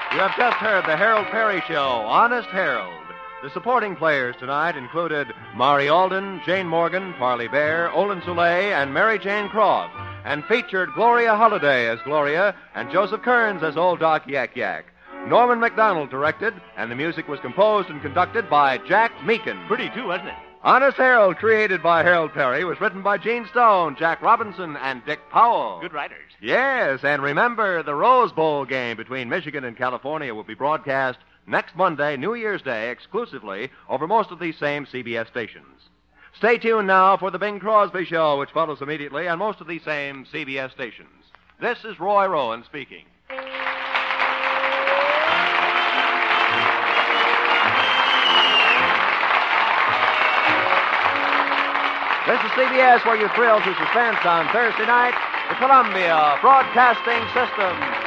You have just heard the Harold Perry Show, Honest Harold. The supporting players tonight included Mari Alden, Jane Morgan, Parley Bear, Olin Soule, and Mary Jane Croft, and featured Gloria Holliday as Gloria and Joseph Kearns as Old Doc Yak Yak. Norman MacDonald directed, and the music was composed and conducted by Jack Meakin. Pretty, too, wasn't it? Honest Harold, created by Harold Perry, was written by Gene Stone, Jack Robinson, and Dick Powell. Good writers. Yes, and remember, the Rose Bowl game between Michigan and California will be broadcast next Monday, New Year's Day, exclusively over most of these same CBS stations. Stay tuned now for the Bing Crosby Show, which follows immediately on most of these same CBS stations. This is Roy Rowan speaking. This is CBS, where you thrill to suspense on Thursday night, the Columbia Broadcasting System.